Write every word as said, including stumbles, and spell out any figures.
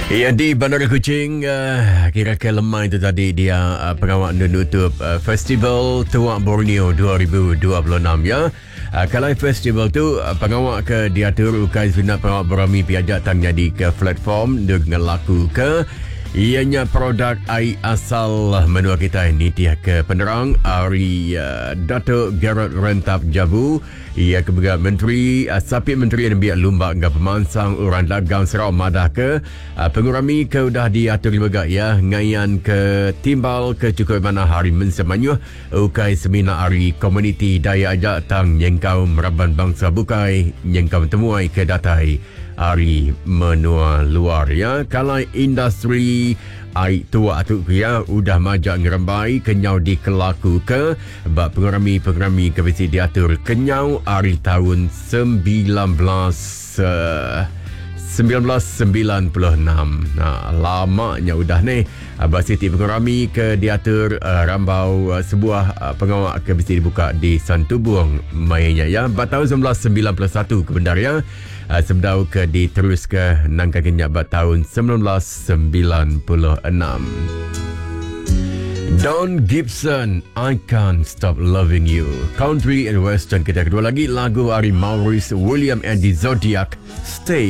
Ya, di Bandar Kuching, uh, kira-kira lemah itu tadi dia uh, pengawal menutup uh, Festival Tuak Borneo dua ribu dua puluh enam ya. Uh, kalau festival tu uh, pengawal ke diatur ukai sunat pengawal berami piajak tang jadi ke platform dengan laku ke ianya produk air asal menua kita ini dia ke penerang Ari uh, Dato' Gerard Rentap Jabu ia kebegal Menteri uh, Sapi Menteri dan Biak Lumba dengan pemansang uran dagang Sarawak Madah ke uh, pengurami ke udah diatur juga ya ngayan ke timbal ke cukup mana hari mensemanyuh ukai semina hari komuniti daya ajak tang nyengkau meraban bangsa bukai nyengkau temuai ke datai hari menua luar ya. Kalau industri air tua tu ya udah majak ngerembai kenyau di kelaku ke bab pengurami-pengurami ke besi diatur kenyau hari tahun sembilan belas sembilan puluh enam. Nah, lamanya udah ni. Abah Siti pengurami ke diatur uh, rambau uh, sebuah uh, pengawal ke besi dibuka di Santubong mainnya ya. Bat tahun sembilan belas sembilan puluh satu kebenar ya. Uh, sebedau ke diterus ke nangka kenyak bat tahun sembilan belas sembilan puluh enam. Don Gibson, I Can't Stop Loving You. Country and Western kita kedua lagi lagu dari Maurice William and the Zodiac, Stay.